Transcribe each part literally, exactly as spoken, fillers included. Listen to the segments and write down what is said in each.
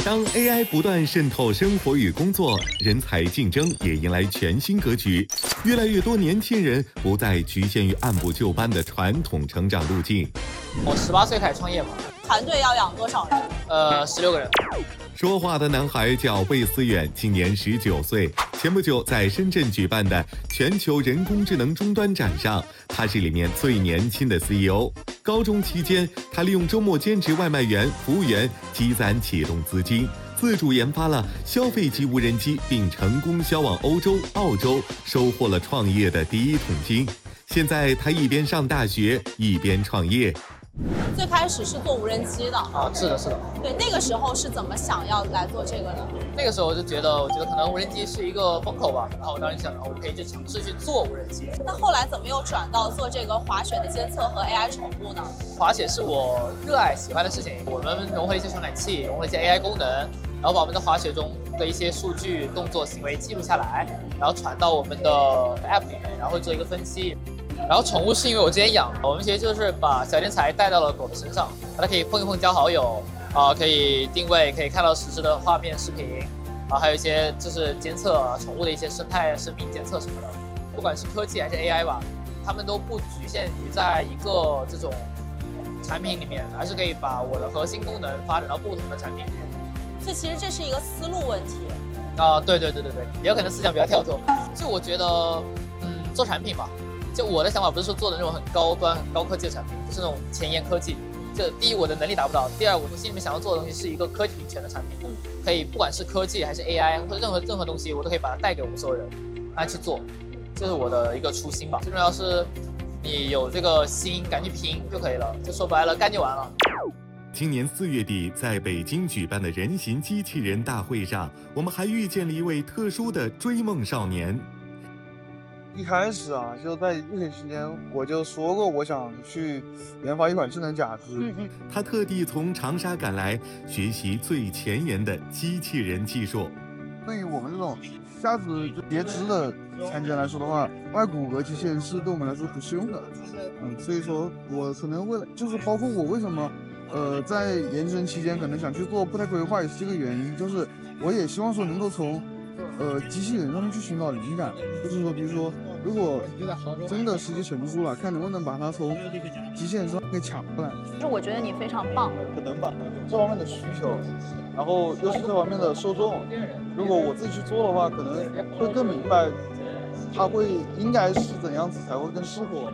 当 A I 不断渗透生活与工作，人才竞争也迎来全新格局。越来越多年轻人不再局限于按部就班的传统成长路径。 我十八岁开始创业嘛， 团队要养多少人？ 呃，十六个人。 说话的男孩叫魏思远，今年十九岁。前不久在深圳举办的全球人工智能终端展上，他是里面最年轻的 C E O。高中期间，他利用周末兼职外卖员、服务员积攒启动资金，自主研发了消费级无人机，并成功销往欧洲、澳洲，收获了创业的第一桶金。现在他一边上大学，一边创业。 最开始是做无人机的啊，是的，是的。 对，那个时候是怎么想要来做这个的？ 那个时候我就觉得，我觉得可能无人机是一个风口吧，然后我当时想，我可以去尝试去做无人机。 那后来怎么又转到做这个滑雪的监测和 A I 宠物呢？ 滑雪是我热爱喜欢的事情，我们融合一些传感器，融合一些 A I 功能，然后把我们的滑雪中的一些数据、动作、行为记录下来，然后传到我们的 App 里面，然后做一个分析。然后宠物是因为我之前养，我们其实就是把小天才带到了狗的身上，它可以碰一碰交好友，啊、呃，可以定位，可以看到实时的画面、视频，啊，还有一些就是监测宠物的一些生态、生命监测什么的。不管是科技还是 A I 吧，它们都不局限于在一个这种产品里面，而是可以把我的核心功能发展到不同的产品里面。 所以其实这是一个思路问题。 啊，对对对对对，也有可能思想比较跳脱。就我觉得，嗯，做产品吧。就我的想法不是说做的那种很高端、很高科技的产品，就是那种前沿科技。这第一，我的能力达不到；第二，我心里面想要做的东西是一个科技领全的产品，可以不管是科技还是 A I 或者任何任何东西，我都可以把它带给我们所有人，来去做。这是我的一个初心吧。最重要是，你有这个心，敢去拼就可以了。就说白了，干就完了。 今年四月底，在北京举办的人形机器人大会上，我们还遇见了一位特殊的追梦少年。 一开始啊，就在疫情期间，我就说过我想去研发一款智能假肢。 嗯嗯。 他特地从长沙赶来，学习最前沿的机器人技术。 对于我们这种下肢就截肢的残疾人来说的话，外骨骼机器人是对我们来说不适用的。嗯，所以说我可能为了，就是包括我为什么，呃，在研究生期间可能想去做步态规划，也是这个原因，就是我也希望说能够从。呃，机器人上面去寻找灵感，就是说，比如说，如果真的时机成熟了，看能不能把它从机器人上给抢过来。 就是我觉得你非常棒， 可能吧，这方面的需求，然后又是这方面的受众，如果我自己去做的话，可能会更明白，它会应该是怎样子才会更适合。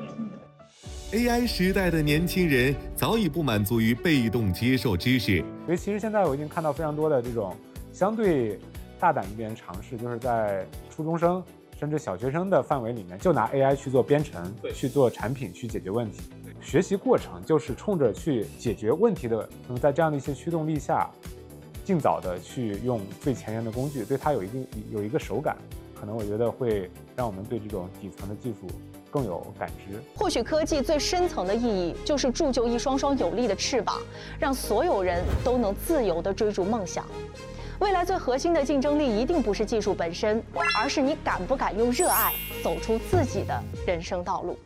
A I 时代的年轻人早已不满足于被动接受知识， 所以其实现在我已经看到非常多的这种相对。大胆一点尝试，就是在初中生甚至小学生的范围里面，就拿 A I 去做编程，去做产品，去解决问题。学习过程就是冲着去解决问题的，那么在这样的一些驱动力下，尽早的去用最前沿的工具，对它有一定有一个手感，可能我觉得会让我们对这种底层的技术更有感知。 或许科技最深层的意义就是铸就一双双有力的翅膀，让所有人都能自由地追逐梦想。未来最核心的竞争力一定不是技术本身，而是你敢不敢用热爱走出自己的人生道路。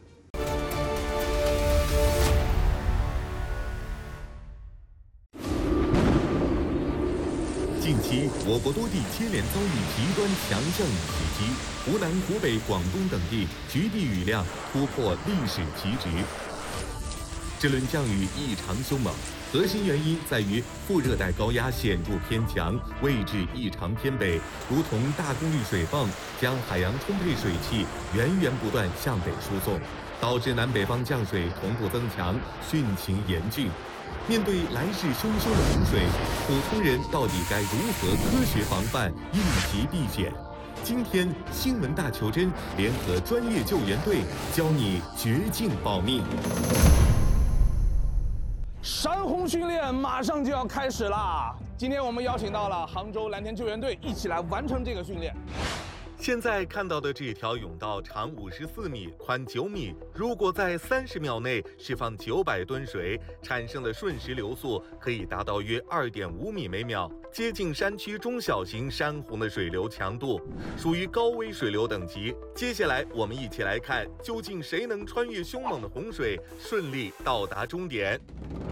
近期，我国多地接连遭遇极端强降雨袭击，湖南、湖北、广东等地局地雨量突破历史极值。这轮降雨异常凶猛。核心原因在于副热带高压显著偏强，位置异常偏北，如同大功率水泵将海洋充沛水汽源源不断向北输送，导致南北方降水同步增强，汛情严峻。面对来势汹汹的洪水，普通人到底该如何科学防范、应急避险？今天新闻大求真联合专业救援队，教你绝境保命。 山洪训练马上就要开始啦！今天我们邀请到了杭州蓝天救援队，一起来完成这个训练。 现在看到的这条甬道长五十四米，宽九米。如果在三十秒内释放九百吨水，产生的瞬时流速可以达到约二点五米每秒，接近山区中小型山洪的水流强度，属于高危水流等级。接下来，我们一起来看，究竟谁能穿越凶猛的洪水，顺利到达终点？